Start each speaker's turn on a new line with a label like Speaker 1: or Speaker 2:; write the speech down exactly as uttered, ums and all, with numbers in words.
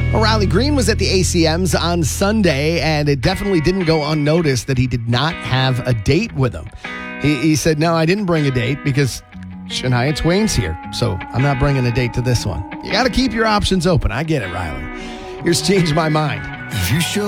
Speaker 1: Well, Riley Green was at the A C Ms on Sunday, and it definitely didn't go unnoticed that he did not have a date with him. He, he said, no, I didn't bring a date because Shania Twain's here, so I'm not bringing a date to this one. You got to keep your options open. I get it, Riley. Here's Change My Mind.
Speaker 2: If you show